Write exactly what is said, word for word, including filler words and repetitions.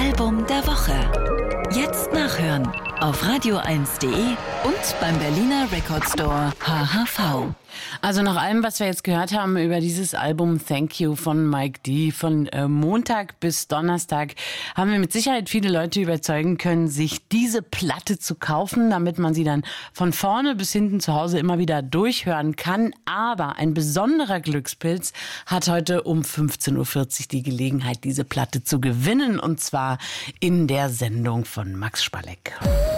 Album der Woche. Jetzt nachhören auf radio eins punkt de und beim Berliner Record Store H H V. Also nach allem, was wir jetzt gehört haben über dieses Album Thank You von Mike D. von äh, Montag bis Donnerstag, haben wir mit Sicherheit viele Leute überzeugen können, sich diese Platte zu kaufen, damit man sie dann von vorne bis hinten zu Hause immer wieder durchhören kann. Aber ein besonderer Glückspilz hat heute um fünfzehn Uhr vierzig die Gelegenheit, diese Platte zu gewinnen, und zwar in der Sendung von Max Spalleck.